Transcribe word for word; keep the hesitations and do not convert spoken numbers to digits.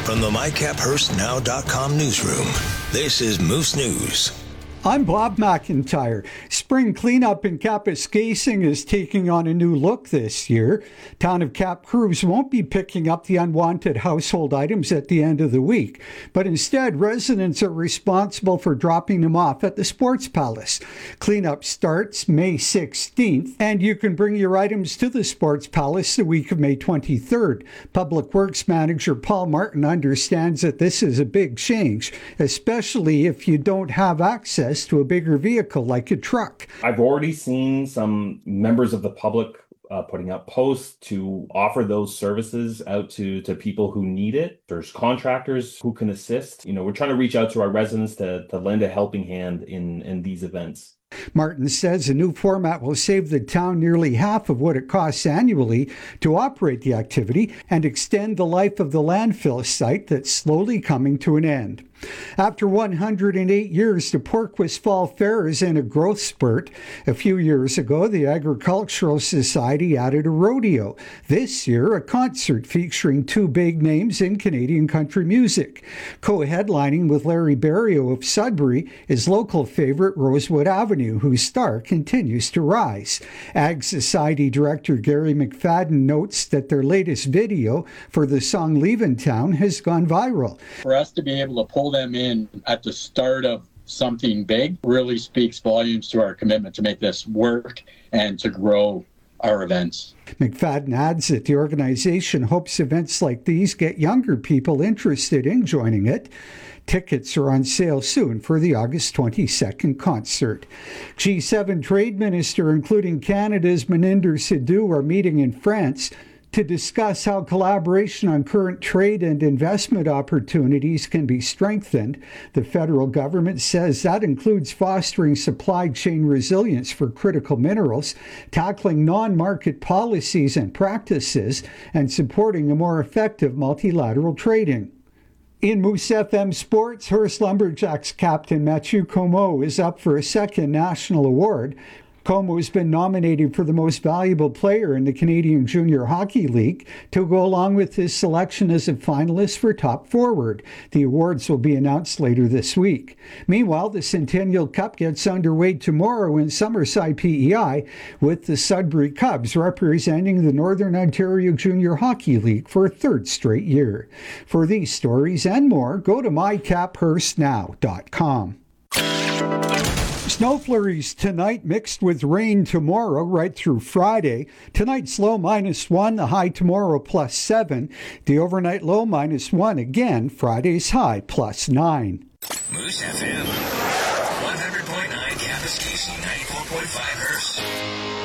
From the my cap hearst now dot com newsroom, this is Moose News. I'm Bob McIntyre. Spring cleanup in Kapuskasing is taking on a new look this year. Town of Cap crews won't be picking up the unwanted household items at the end of the week, but instead residents are responsible for dropping them off at the Sports Palace. Cleanup starts May sixteenth, and you can bring your items to the Sports Palace the week of May twenty-third. Public Works Manager Paul Martin understands that this is a big change, especially if you don't have access to a bigger vehicle like a truck. I've already seen some members of the public uh, putting up posts to offer those services out to, to people who need it. There's contractors who can assist. You know, we're trying to reach out to our residents to, to lend a helping hand in, in these events. Martin says a new format will save the town nearly half of what it costs annually to operate the activity and extend the life of the landfill site that's slowly coming to an end. After one hundred eight years, the Porquis Fall Fair is in a growth spurt. A few years ago, the Agricultural Society added a rodeo. This year, a concert featuring two big names in Canadian country music. Co-headlining with Larry Berrio of Sudbury is local favorite Rosewood Avenue, whose star continues to rise. Ag Society Director Gary McFadden notes that their latest video for the song Leavin' Town has gone viral. For us to be able to pull them in at the start of something big really speaks volumes to our commitment to make this work and to grow our events. McFadden adds that the organization hopes events like these get younger people interested in joining it. Tickets are on sale soon for the August twenty-second concert. G seven trade minister, including Canada's Maninder Sidhu, are meeting in France to discuss how collaboration on current trade and investment opportunities can be strengthened. The federal government says that includes fostering supply chain resilience for critical minerals, tackling non-market policies and practices, and supporting a more effective multilateral trading. In Moose F M Sports, Hearst Lumberjacks captain Mathieu Comeau is up for a second national award. Como has been nominated for the most valuable player in the Canadian Junior Hockey League to go along with his selection as a finalist for top forward. The awards will be announced later this week. Meanwhile, the Centennial Cup gets underway tomorrow in Summerside P E I with the Sudbury Cubs representing the Northern Ontario Junior Hockey League for a third straight year. For these stories and more, go to my cap hearst now dot com. Snow flurries tonight mixed with rain tomorrow right through Friday. Tonight's low minus one, the high tomorrow plus seven. The overnight low minus one again, Friday's high plus nine. Moose F M, one hundred point nine Kapuskasing, ninety-four point five Hearst.